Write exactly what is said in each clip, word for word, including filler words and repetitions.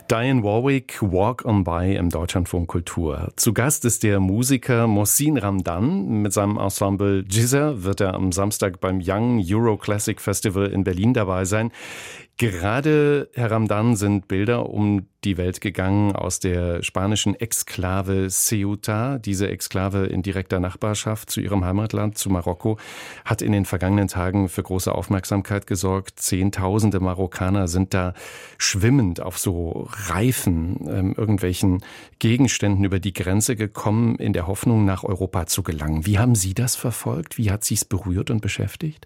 Dionne Warwick, Walk on By im Deutschlandfunk Kultur. Zu Gast ist der Musiker Mohsin Ramdan. Mit seinem Ensemble Jizza wird er am Samstag beim Young Euro Classic Festival in Berlin dabei sein. Gerade, Herr Ramdan, sind Bilder um die Welt gegangen aus der spanischen Exklave Ceuta. Diese Exklave in direkter Nachbarschaft zu ihrem Heimatland, zu Marokko, hat in den vergangenen Tagen für große Aufmerksamkeit gesorgt. Zehntausende Marokkaner sind da schwimmend auf so Reifen, ähm, irgendwelchen Gegenständen über die Grenze gekommen, in der Hoffnung, nach Europa zu gelangen. Wie haben Sie das verfolgt? Wie hat Sie es berührt und beschäftigt?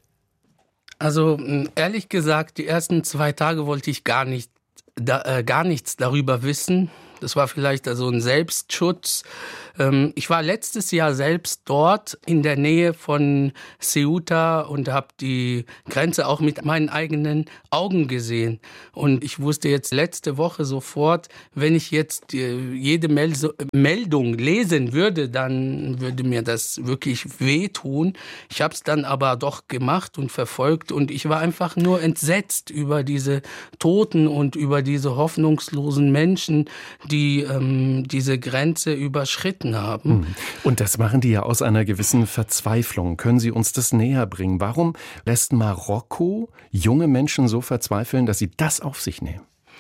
Also ehrlich gesagt, die ersten zwei Tage wollte ich gar nicht, da, äh, gar nichts darüber wissen. Das war vielleicht also ein Selbstschutz. Ähm, ich war letztes Jahr selbst dort in der Nähe von Ceuta und habe die Grenze auch mit meinen eigenen Augen gesehen. Und ich wusste jetzt letzte Woche sofort, wenn ich jetzt äh, jede Mel- Meldung lesen würde, dann würde mir das wirklich wehtun. Ich habe es dann aber doch gemacht und verfolgt und ich war einfach nur entsetzt über diese Toten und über diese hoffnungslosen Menschen, die ähm, diese Grenze überschritten haben. Und das machen die ja aus einer gewissen Verzweiflung. Können Sie uns das näher bringen? Warum lässt Marokko junge Menschen so verzweifeln, dass sie das auf sich nehmen?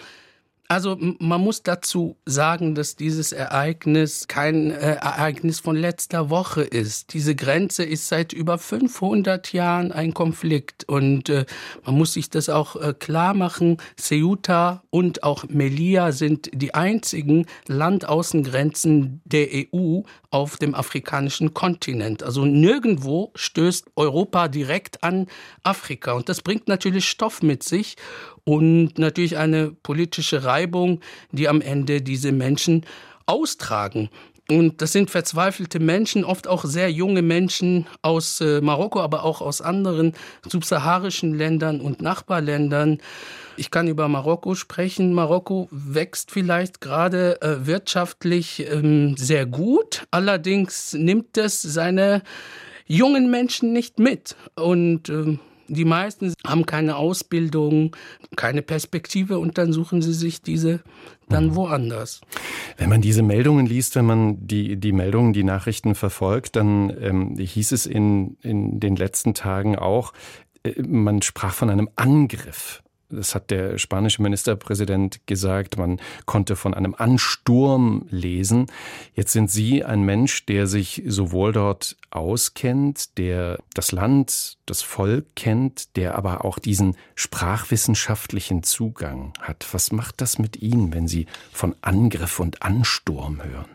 Also man muss dazu sagen, dass dieses Ereignis kein äh, Ereignis von letzter Woche ist. Diese Grenze ist seit über fünfhundert Jahren ein Konflikt und äh, man muss sich das auch äh, klar machen. Ceuta und auch Melilla sind die einzigen Landaußengrenzen der E U auf dem afrikanischen Kontinent. Also nirgendwo stößt Europa direkt an Afrika und das bringt natürlich Stoff mit sich. Und natürlich eine politische Reibung, die am Ende diese Menschen austragen. Und das sind verzweifelte Menschen, oft auch sehr junge Menschen aus äh, Marokko, aber auch aus anderen subsaharischen Ländern und Nachbarländern. Ich kann über Marokko sprechen. Marokko wächst vielleicht gerade äh, wirtschaftlich ähm, sehr gut. Allerdings nimmt es seine jungen Menschen nicht mit. Und äh, die meisten haben keine Ausbildung, keine Perspektive und dann suchen sie sich diese dann woanders. Wenn man diese Meldungen liest, wenn man die, die Meldungen, die Nachrichten verfolgt, dann ähm, hieß es in, in den letzten Tagen auch, äh, man sprach von einem Angriff. Das hat der spanische Ministerpräsident gesagt. Man konnte von einem Ansturm lesen. Jetzt sind Sie ein Mensch, der sich sowohl dort auskennt, der das Land, das Volk kennt, der aber auch diesen sprachwissenschaftlichen Zugang hat. Was macht das mit Ihnen, wenn Sie von Angriff und Ansturm hören?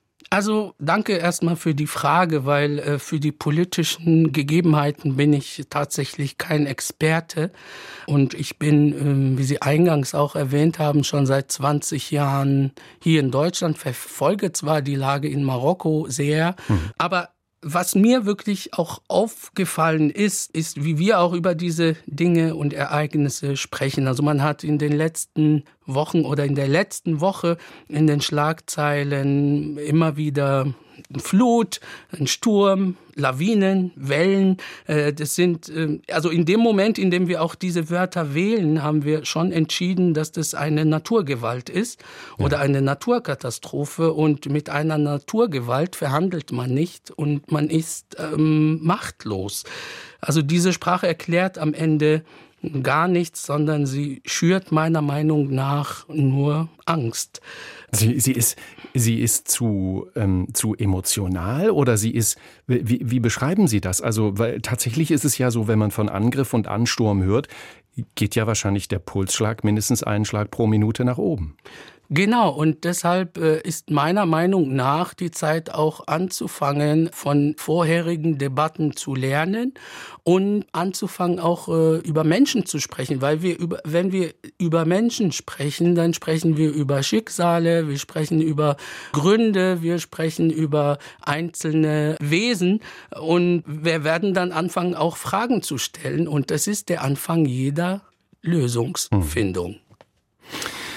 Also danke erstmal für die Frage, weil äh, für die politischen Gegebenheiten bin ich tatsächlich kein Experte. Und ich bin, ähm, wie Sie eingangs auch erwähnt haben, schon seit zwanzig Jahren hier in Deutschland, verfolge zwar die Lage in Marokko sehr, mhm. aber was mir wirklich auch aufgefallen ist, ist, wie wir auch über diese Dinge und Ereignisse sprechen. Also man hat in den letzten Wochen oder in der letzten Woche in den Schlagzeilen immer wieder Flut, ein Sturm, Lawinen, Wellen. Das sind, also in dem Moment, in dem wir auch diese Wörter wählen, haben wir schon entschieden, dass das eine Naturgewalt ist oder eine Naturkatastrophe. Und mit einer Naturgewalt verhandelt man nicht und man ist ähm, machtlos. Also diese Sprache erklärt am Ende gar nichts, sondern sie schürt meiner Meinung nach nur Angst. Sie, sie ist, sie ist zu, ähm, zu emotional oder sie ist, wie, wie beschreiben Sie das? Also, weil tatsächlich ist es ja so, wenn man von Angriff und Ansturm hört, geht ja wahrscheinlich der Pulsschlag mindestens einen Schlag pro Minute nach oben. Genau, und deshalb äh, ist meiner Meinung nach die Zeit auch anzufangen, von vorherigen Debatten zu lernen und anzufangen auch äh, über Menschen zu sprechen, weil wir über, wenn wir über Menschen sprechen, dann sprechen wir über Schicksale, wir sprechen über Gründe, wir sprechen über einzelne Wesen und wir werden dann anfangen, auch Fragen zu stellen und das ist der Anfang jeder Lösungsfindung. Hm.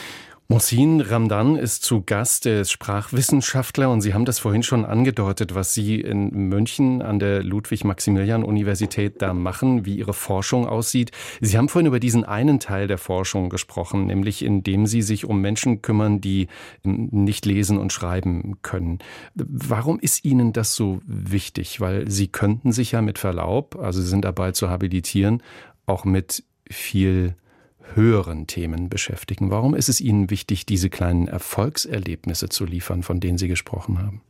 Mohsin Ramdan ist zu Gast, er ist Sprachwissenschaftler und Sie haben das vorhin schon angedeutet, was Sie in München an der Ludwig-Maximilian-Universität da machen, wie Ihre Forschung aussieht. Sie haben vorhin über diesen einen Teil der Forschung gesprochen, nämlich indem Sie sich um Menschen kümmern, die nicht lesen und schreiben können. Warum ist Ihnen das so wichtig? Weil Sie könnten sich ja mit Verlaub, also Sie sind dabei zu habilitieren, auch mit viel höheren Themen beschäftigen. Warum ist es Ihnen wichtig, diese kleinen Erfolgserlebnisse zu liefern, von denen Sie gesprochen haben?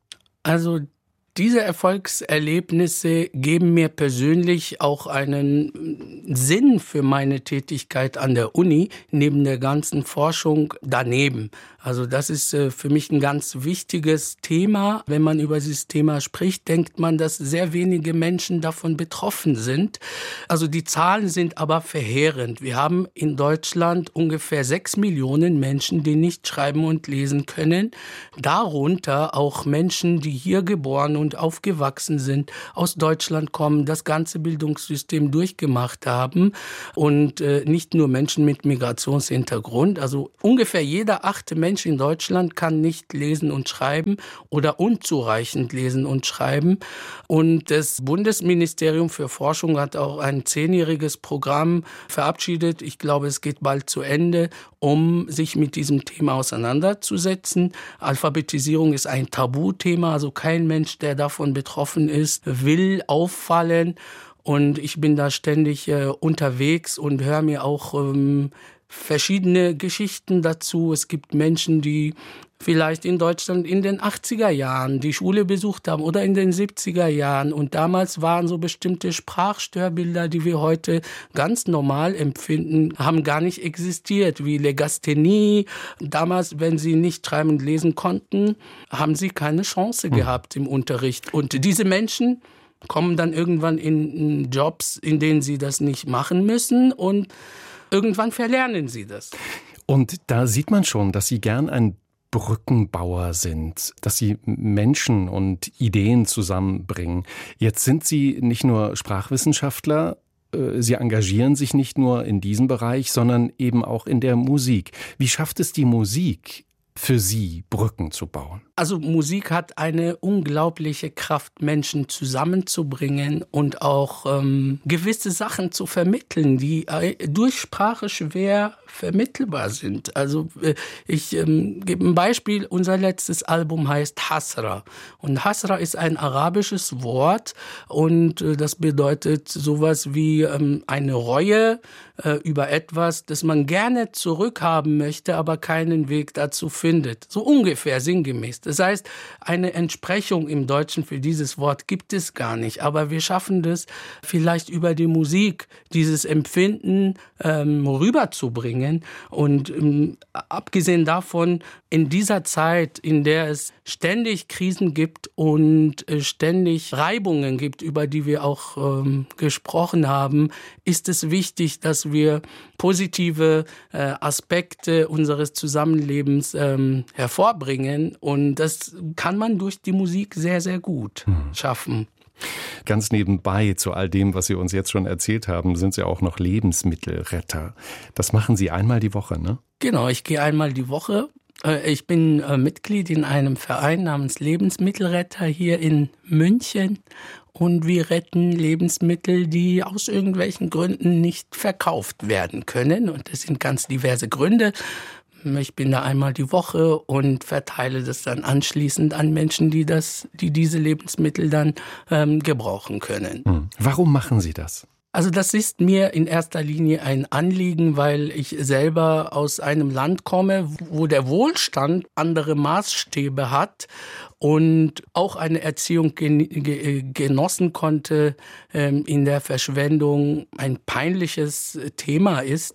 Also diese Erfolgserlebnisse geben mir persönlich auch einen Sinn für meine Tätigkeit an der Uni, neben der ganzen Forschung daneben. Also das ist für mich ein ganz wichtiges Thema. Wenn man über dieses Thema spricht, denkt man, dass sehr wenige Menschen davon betroffen sind. Also die Zahlen sind aber verheerend. Wir haben in Deutschland ungefähr sechs Millionen Menschen, die nicht schreiben und lesen können. Darunter auch Menschen, die hier geboren und aufgewachsen sind, aus Deutschland kommen, das ganze Bildungssystem durchgemacht haben und äh, nicht nur Menschen mit Migrationshintergrund. Also ungefähr jeder achte Mensch in Deutschland kann nicht lesen und schreiben oder unzureichend lesen und schreiben. Und das Bundesministerium für Forschung hat auch ein zehnjähriges Programm verabschiedet. Ich glaube, es geht bald zu Ende, um sich mit diesem Thema auseinanderzusetzen. Alphabetisierung ist ein Tabuthema, also kein Mensch, der davon betroffen ist, will auffallen. Und ich bin da ständig äh, unterwegs und höre mir auch ähm, verschiedene Geschichten dazu. Es gibt Menschen, die vielleicht in Deutschland in den achtziger Jahren die Schule besucht haben oder in den siebziger Jahren. Und damals waren so bestimmte Sprachstörbilder, die wir heute ganz normal empfinden, haben gar nicht existiert, wie Legasthenie. Damals, wenn sie nicht schreiben und lesen konnten, haben sie keine Chance gehabt im Unterricht. Und diese Menschen kommen dann irgendwann in Jobs, in denen sie das nicht machen müssen, und irgendwann verlernen sie das. Und da sieht man schon, dass Sie gern ein Brückenbauer sind, dass Sie Menschen und Ideen zusammenbringen. Jetzt sind Sie nicht nur Sprachwissenschaftler, Sie engagieren sich nicht nur in diesem Bereich, sondern eben auch in der Musik. Wie schafft es die Musik für Sie, Brücken zu bauen? Also Musik hat eine unglaubliche Kraft, Menschen zusammenzubringen und auch ähm, gewisse Sachen zu vermitteln, die äh, durch Sprache schwer vermittelbar sind. Also äh, ich ähm, gebe ein Beispiel. Unser letztes Album heißt Hasra. Und Hasra ist ein arabisches Wort und äh, das bedeutet sowas wie ähm, eine Reue äh, über etwas, das man gerne zurückhaben möchte, aber keinen Weg dazu findet. So ungefähr sinngemäß. Das heißt, eine Entsprechung im Deutschen für dieses Wort gibt es gar nicht. Aber wir schaffen das vielleicht über die Musik, dieses Empfinden ähm, rüberzubringen. Und ähm, abgesehen davon, in dieser Zeit, in der es ständig Krisen gibt und äh, ständig Reibungen gibt, über die wir auch ähm, gesprochen haben, ist es wichtig, dass wir positive äh, Aspekte unseres Zusammenlebens ähm, hervorbringen. Und das kann man durch die Musik sehr, sehr gut hm. schaffen. Ganz nebenbei zu all dem, was Sie uns jetzt schon erzählt haben, sind Sie auch noch Lebensmittelretter. Das machen Sie einmal die Woche, ne? Genau, ich gehe einmal die Woche. Ich bin Mitglied in einem Verein namens Lebensmittelretter hier in München. Und wir retten Lebensmittel, die aus irgendwelchen Gründen nicht verkauft werden können. Und das sind ganz diverse Gründe. Ich bin da einmal die Woche und verteile das dann anschließend an Menschen, die das, die diese Lebensmittel dann ähm, gebrauchen können. Hm. Warum machen Sie das? Also das ist mir in erster Linie ein Anliegen, weil ich selber aus einem Land komme, wo der Wohlstand andere Maßstäbe hat und auch eine Erziehung genossen konnte, ähm, in der Verschwendung ein peinliches Thema ist.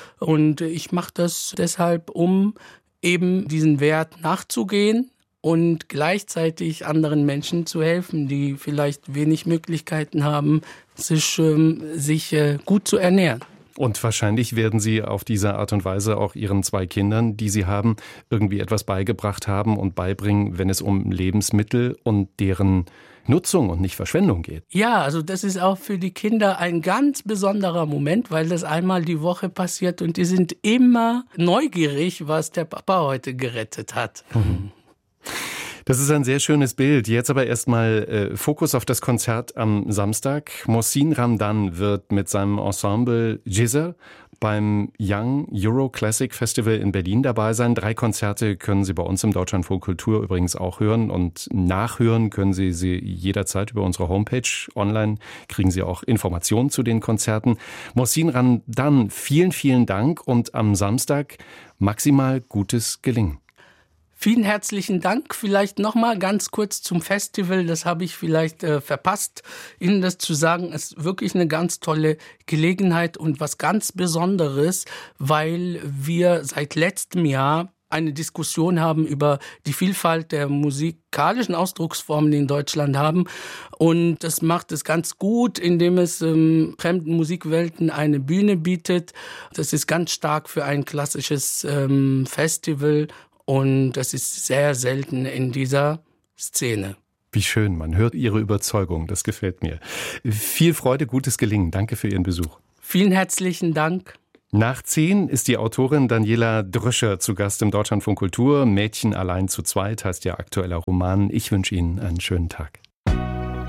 Und ich mache das deshalb, um eben diesen Wert nachzugehen und gleichzeitig anderen Menschen zu helfen, die vielleicht wenig Möglichkeiten haben, sich, ähm, sich äh, gut zu ernähren. Und wahrscheinlich werden Sie auf diese Art und Weise auch Ihren zwei Kindern, die Sie haben, irgendwie etwas beigebracht haben und beibringen, wenn es um Lebensmittel und deren Nutzung und nicht Verschwendung geht. Ja, also das ist auch für die Kinder ein ganz besonderer Moment, weil das einmal die Woche passiert und die sind immer neugierig, was der Papa heute gerettet hat. Mhm. Das ist ein sehr schönes Bild. Jetzt aber erstmal äh, Fokus auf das Konzert am Samstag. Mohsin Ramdan wird mit seinem Ensemble Jizr beim Young Euro Classic Festival in Berlin dabei sein. Drei Konzerte können Sie bei uns im Deutschlandfunk Kultur übrigens auch hören und nachhören können Sie sie jederzeit über unsere Homepage. Online kriegen Sie auch Informationen zu den Konzerten. Mohsin Ramdan, vielen, vielen Dank und am Samstag maximal gutes Gelingen. Vielen herzlichen Dank. Vielleicht noch mal ganz kurz zum Festival. Das habe ich vielleicht äh, verpasst, Ihnen das zu sagen. Es ist wirklich eine ganz tolle Gelegenheit und was ganz Besonderes, weil wir seit letztem Jahr eine Diskussion haben über die Vielfalt der musikalischen Ausdrucksformen, die in Deutschland haben. Und das macht es ganz gut, indem es ähm, fremden Musikwelten eine Bühne bietet. Das ist ganz stark für ein klassisches ähm, Festival. Und das ist sehr selten in dieser Szene. Wie schön, man hört Ihre Überzeugung, das gefällt mir. Viel Freude, gutes Gelingen. Danke für Ihren Besuch. Vielen herzlichen Dank. Nach zehn ist die Autorin Daniela Dröscher zu Gast im Deutschlandfunk Kultur. Mädchen allein zu zweit heißt ihr aktueller Roman. Ich wünsche Ihnen einen schönen Tag.